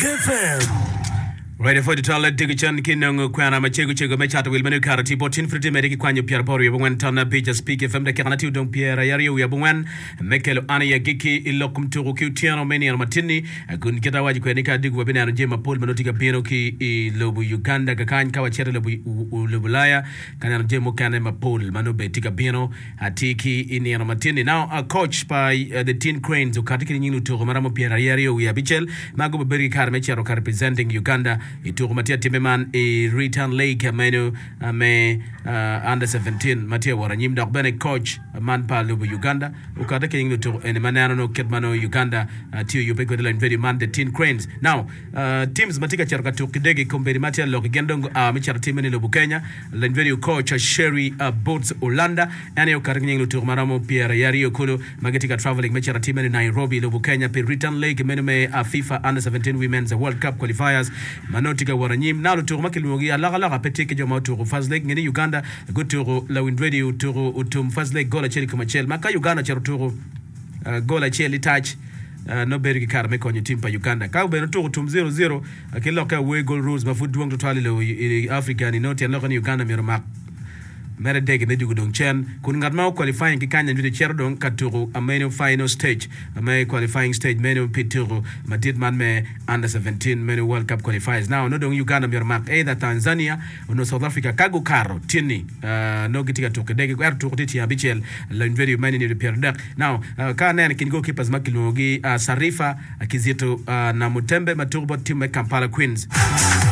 FM. Ready for the toilet digichan kinong kwana machego machata will menu karati botin friti mediki kwanyo Pierre Pori yabungwan tana pija speak FM de kanati udong Pierre yari yabungwan mekelo ani ya giki ilokum turu kiutiano meni ya matini kun kita waji kwenika digu wabina anjema Paul manotika pieno ki lobu Uganda kakany kawa chere lobu laya kanya anjemo kane ma Paul manobe tika pieno atiki ini ya matini. Now a coach by the Teen Cranes ukatiki nyinu turu maramo Pierre yari yabichel mago beberi karmechero representing Uganda ituru matia timeman return lake menu under 17 matia waranyim dok bene coach man pa lubu Uganda ukada ke yingu to en manano no ketmano Uganda tio yupeko de line very man the Teen Cranes. Now teams matika charka to kidege komberi matia lok gendongo michara timeni lubu Kenya line very coach Sherry Boats Olanda ane ukada ke yingu to maramo Pierre yari okolo magetika traveling michara timeni Nairobi lubu Kenya pe return lake menu me FIFA under 17 women's World Cup qualifiers manotika waranyim nalo turu makilugi alaga peteke joma turu first leg ngeni Uganda go turu la win radio turu utum first leg gola cheli kumachel maka Uganda charu turu gola cheli touch no bergi kar me konyo team pa Uganda ka be no turu tum 0-0 akiloka we goal rules mafudu wangu totally lo Africa ni not and lokani Uganda mirmak mere dege ne dugu dong chen kun ngatma qualifying ki kanya njude cher dong katuru ameno final stage amay qualifying stage meno pituru madid man me under 17 meno World Cup qualifiers. Now no dong Uganda mir mark either Tanzania or no South Africa kago karo tini no gitika toke dege ko ertu titi abichel la very many ni repair deck. Now kana ne kingo keepers makilogi Sarifa Kizito na Mutembe Maturbo team Kampala Queens.